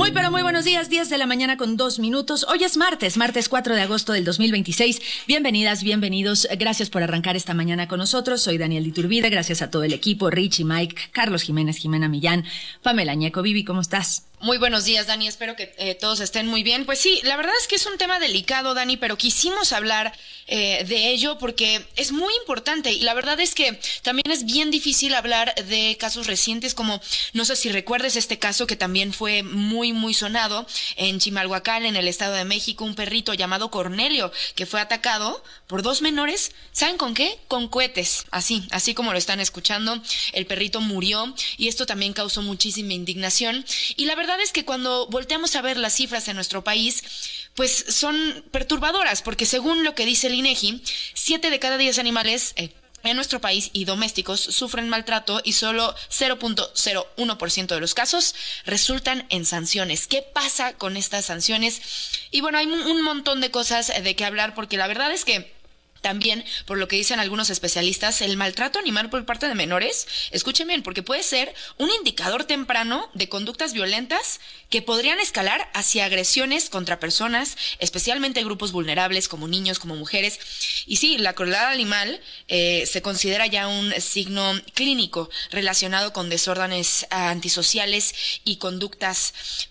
Muy pero muy buenos días, 10 de la mañana con 2 minutos. Hoy es martes 4 de agosto del 2026. Bienvenidas, bienvenidos. Gracias por arrancar esta mañana con nosotros. Soy Daniel Iturbide, gracias a todo el equipo, Richie, Mike, Carlos Jiménez, Jimena Millán, Pamela Ñeco. Vivi, ¿cómo estás? Muy buenos días, Dani. Espero que todos estén muy bien. Pues sí, la verdad es que es un tema delicado, Dani, pero quisimos hablar de ello porque es muy importante y la verdad es que también es bien difícil hablar de casos recientes como, no sé si recuerdes este caso que también fue muy sonado en Chimalhuacán, en el Estado de México, un perrito llamado Cornelio que fue atacado por 2 menores. ¿Saben con qué? Con cohetes, así como lo están escuchando. El perrito murió y esto también causó muchísima indignación y la verdad es que cuando volteamos a ver las cifras en nuestro país, pues son perturbadoras, porque según lo que dice el INEGI, 7 de cada 10 animales en nuestro país y domésticos sufren maltrato y solo 0.01% de los casos resultan en sanciones. ¿Qué pasa con estas sanciones? Y bueno, hay un montón de cosas de qué hablar, porque la verdad es que también, por lo que dicen algunos especialistas, el maltrato animal por parte de menores, escuchen bien, porque puede ser un indicador temprano de conductas violentas que podrían escalar hacia agresiones contra personas, especialmente grupos vulnerables como niños, como mujeres. Y sí, la crueldad animal se considera ya un signo clínico relacionado con desórdenes antisociales y conductas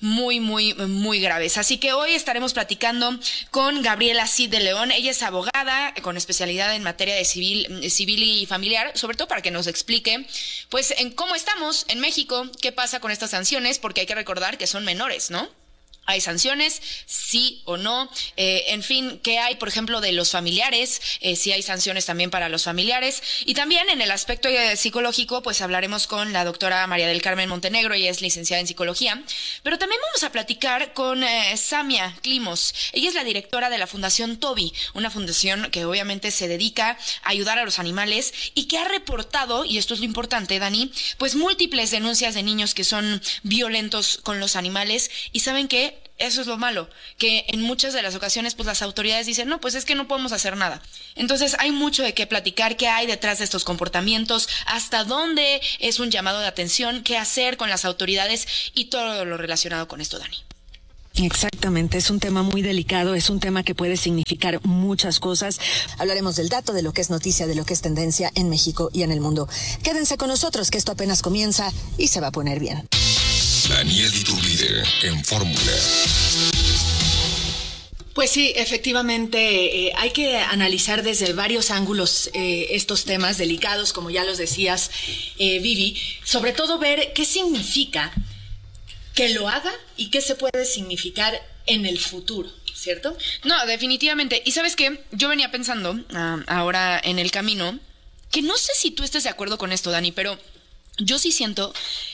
muy graves. Así que hoy estaremos platicando con Gabriela Cid de León. Ella es abogada con especialidad en materia de civil y familiar, sobre todo para que nos explique, pues, en cómo estamos en México, qué pasa con estas sanciones, porque hay que recordar que son menores, ¿no? ¿Hay sanciones? ¿Sí o no? En fin, ¿qué hay, por ejemplo, de los familiares? Si hay sanciones también para los familiares. Y también en el aspecto psicológico, pues hablaremos con la doctora María del Carmen Montenegro, ella es licenciada en psicología. Pero también vamos a platicar con Samia Climos. Ella es la directora de la Fundación Toby, una fundación que obviamente se dedica a ayudar a los animales y que ha reportado, y esto es lo importante, Dani, pues múltiples denuncias de niños que son violentos con los animales. Y ¿saben qué? Eso es lo malo, que en muchas de las ocasiones pues las autoridades dicen, no, pues es que no podemos hacer nada. Entonces hay mucho de qué platicar, qué hay detrás de estos comportamientos, hasta dónde es un llamado de atención, qué hacer con las autoridades y todo lo relacionado con esto, Dani. Exactamente, es un tema muy delicado, es un tema que puede significar muchas cosas. Hablaremos del dato, de lo que es noticia, de lo que es tendencia en México y en el mundo. Quédense con nosotros, que esto apenas comienza y se va a poner bien. Daniel Iturbide en Fórmula. Pues sí, efectivamente, hay que analizar desde varios ángulos estos temas delicados, como ya los decías, Vivi, sobre todo ver qué significa que lo haga y qué se puede significar en el futuro, ¿cierto? No, definitivamente. Y ¿sabes qué? Yo venía pensando ahora en el camino, que no sé si tú estés de acuerdo con esto, Dani, pero yo sí siento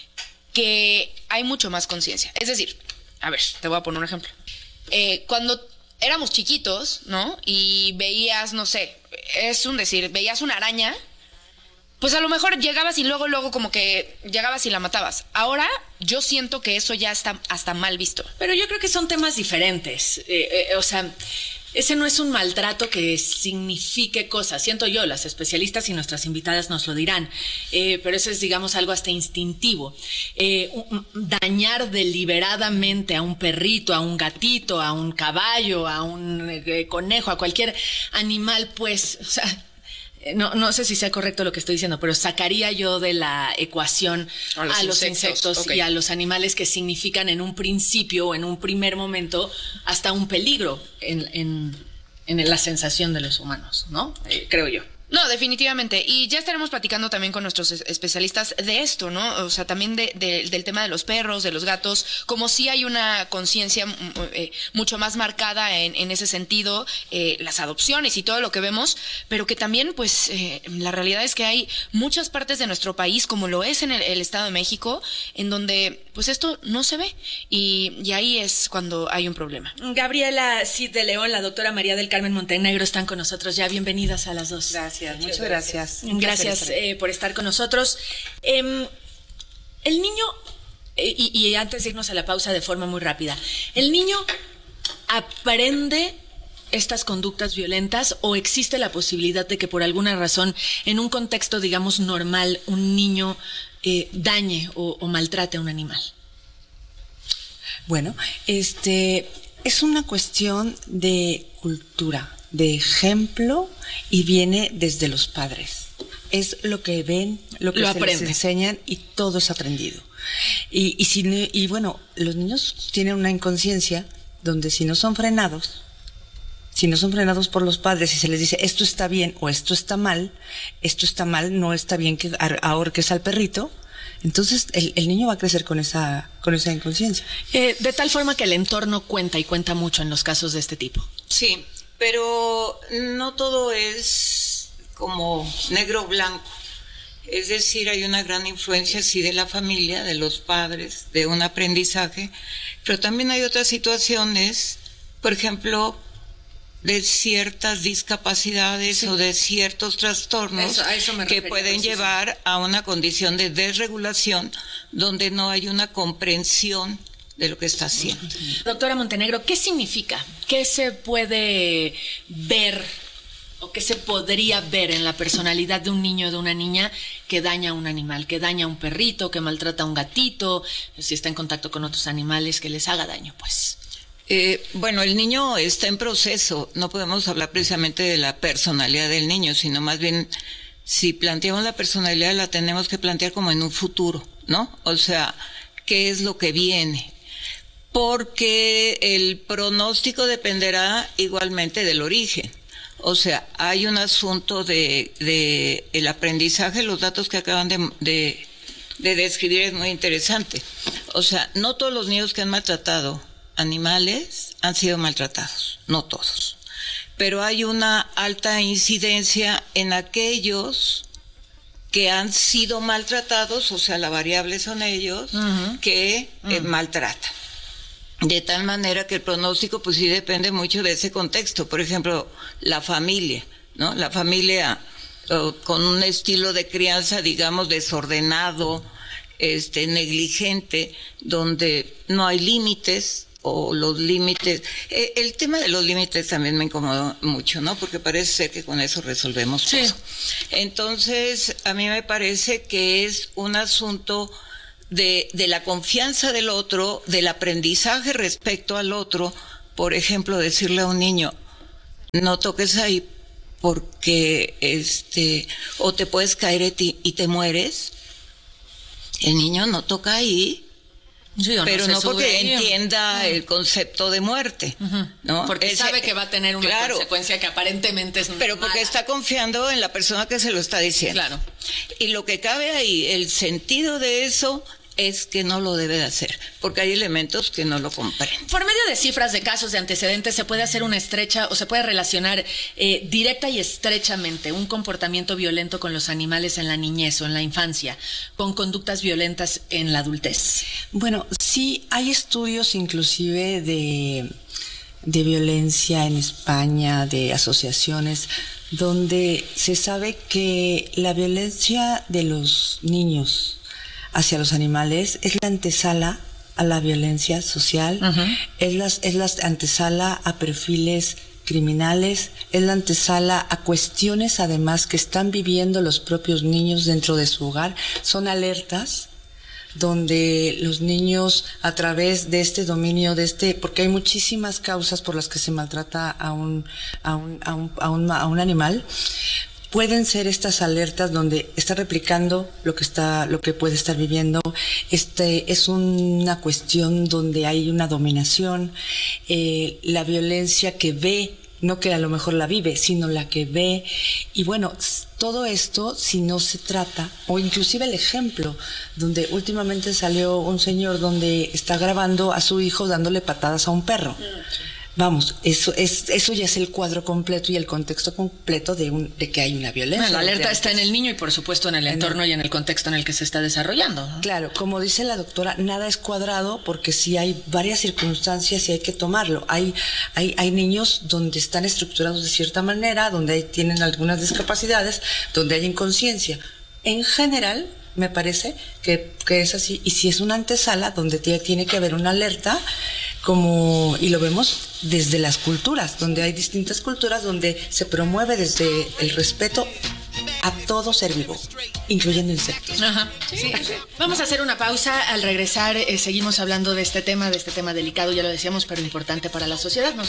que hay mucho más conciencia. Es decir, a ver, te voy a poner un ejemplo. Cuando éramos chiquitos, ¿no? Y veías, no sé, es un decir, veías una araña, pues a lo mejor llegabas y luego como que llegabas y la matabas. Ahora yo siento que eso ya está hasta mal visto. Pero yo creo que son temas diferentes. O sea, ese no es un maltrato que signifique cosas. Siento yo, las especialistas y nuestras invitadas nos lo dirán. Pero eso es, digamos, algo hasta instintivo. Dañar deliberadamente a un perrito, a un gatito, a un caballo, a un conejo, a cualquier animal, pues, o sea, no sé si sea correcto lo que estoy diciendo, pero sacaría yo de la ecuación a los insectos okay, y a los animales que significan en un principio o en un primer momento hasta un peligro en la sensación de los humanos, ¿no? Creo yo. No, definitivamente. Y ya estaremos platicando también con nuestros especialistas de esto, ¿no? O sea, también del tema de los perros, de los gatos, como si hay una conciencia mucho más marcada en ese sentido, las adopciones y todo lo que vemos, pero que también, pues, la realidad es que hay muchas partes de nuestro país, como lo es en el Estado de México, en donde, pues, esto no se ve. Y ahí es cuando hay un problema. Gabriela Cid de León, la doctora María del Carmen Montenegro están con nosotros ya. Bienvenidas a las dos. Gracias. Muchas gracias. Gracias por estar con nosotros. El niño, y antes de irnos a la pausa de forma muy rápida, ¿el niño aprende estas conductas violentas o existe la posibilidad de que por alguna razón, en un contexto, digamos, normal, un niño dañe o maltrate a un animal? Bueno, es una cuestión de cultura, de ejemplo, y viene desde los padres. Es lo que ven, lo que se les enseñan, y todo es aprendido. Y bueno, los niños tienen una inconsciencia donde si no son frenados por los padres y se les dice esto está bien o esto está mal, no está bien que ahorques al perrito. Entonces el niño va a crecer con esa inconsciencia. De tal forma que el entorno cuenta y cuenta mucho en los casos de este tipo. Sí, pero no todo es como negro o blanco. Es decir, hay una gran influencia, sí, de la familia, de los padres, de un aprendizaje, pero también hay otras situaciones, por ejemplo, de ciertas discapacidades, sí, o de ciertos trastornos que pueden llevar a una condición de desregulación donde no hay una comprensión de lo que está haciendo. Doctora Montenegro, ¿qué significa? ¿Qué se puede ver o qué se podría ver en la personalidad de un niño o de una niña que daña a un animal, que daña a un perrito, que maltrata a un gatito, si está en contacto con otros animales, que les haga daño, pues? Bueno, el niño está en proceso. No podemos hablar precisamente de la personalidad del niño, sino más bien, si planteamos la personalidad, la tenemos que plantear como en un futuro, ¿no? O sea, ¿qué es lo que viene? Porque el pronóstico dependerá igualmente del origen. O sea, hay un asunto de el aprendizaje. Los datos que acaban de describir es muy interesante. O sea, no todos los niños que han maltratado animales han sido maltratados, no todos. Pero hay una alta incidencia en aquellos que han sido maltratados, o sea, la variable son ellos, que maltratan. De tal manera que el pronóstico pues sí depende mucho de ese contexto. Por ejemplo, la familia, ¿no? La familia con un estilo de crianza, digamos, desordenado, negligente, donde no hay límites, o los límites. El tema de los límites también me incomoda mucho, ¿no? Porque parece ser que con eso resolvemos todo. Entonces, a mí me parece que es un asunto de la confianza del otro, del aprendizaje respecto al otro. Por ejemplo, decirle a un niño, no toques ahí porque o te puedes caer y te mueres. El niño no toca ahí, sí, pero no porque entienda el concepto de muerte, ¿no? Porque sabe que va a tener una consecuencia que aparentemente es pero mala. Porque está confiando en la persona que se lo está diciendo. Claro. Y lo que cabe ahí, el sentido de eso es que no lo debe de hacer, porque hay elementos que no lo comprenden. Por medio de cifras de casos de antecedentes se puede hacer una estrecha, o se puede relacionar directa y estrechamente un comportamiento violento con los animales en la niñez o en la infancia, con conductas violentas en la adultez. Bueno, sí, hay estudios inclusive de violencia en España, de asociaciones, donde se sabe que la violencia de los niños hacia los animales es la antesala a la violencia social, es la antesala a perfiles criminales, es la antesala a cuestiones además que están viviendo los propios niños dentro de su hogar. Son alertas donde los niños, a través de este dominio, porque hay muchísimas causas por las que se maltrata a un animal. Pueden ser estas alertas donde está replicando lo que puede estar viviendo. Es una cuestión donde hay una dominación, la violencia que ve, no que a lo mejor la vive, sino la que ve. Y bueno, todo esto, si no se trata, o inclusive el ejemplo, donde últimamente salió un señor donde está grabando a su hijo dándole patadas a un perro. Vamos, eso ya es el cuadro completo y el contexto completo de que hay una violencia. Bueno, la alerta está en el niño y por supuesto en el entorno y en el contexto en el que se está desarrollando, ¿no? Claro, como dice la doctora, nada es cuadrado porque sí hay varias circunstancias y hay que tomarlo. Hay niños donde están estructurados de cierta manera, donde tienen algunas discapacidades, donde hay inconsciencia. En general, me parece que es así. Y si es una antesala donde tiene que haber una alerta, y lo vemos desde las culturas, donde hay distintas culturas donde se promueve desde el respeto a todo ser vivo, incluyendo insectos. Ajá. Sí. Vamos a hacer una pausa. Al regresar seguimos hablando de este tema delicado, ya lo decíamos, pero importante para la sociedad. Nos